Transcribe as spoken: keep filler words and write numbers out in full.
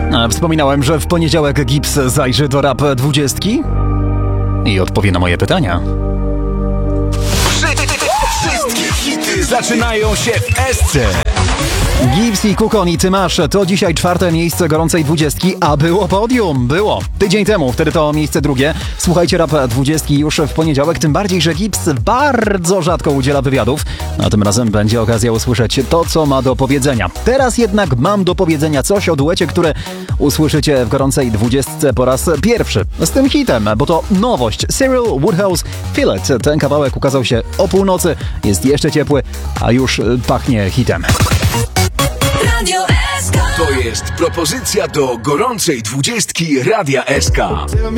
Wspominałem, że w poniedziałek Gibbs zajrzy do Rap dwudziestki i odpowie na moje pytania. Wszystkie hity zaczynają się w Esce. Gibbs i Kukon i Tymasz to dzisiaj czwarte miejsce gorącej dwudziestki, a było podium, było. Tydzień temu, wtedy to miejsce drugie. Słuchajcie Rap dwudziestki już w poniedziałek, tym bardziej, że Gibbs bardzo rzadko udziela wywiadów, a tym razem będzie okazja usłyszeć to, co ma do powiedzenia. Teraz jednak mam do powiedzenia coś o duecie, które usłyszycie w gorącej dwudziestce po raz pierwszy. Z tym hitem, bo to nowość. Cyril Woodhouse Feel It. Ten kawałek ukazał się o północy, jest jeszcze ciepły, a już pachnie hitem. Radio S K. To jest propozycja do gorącej dwudziestki Radia S K.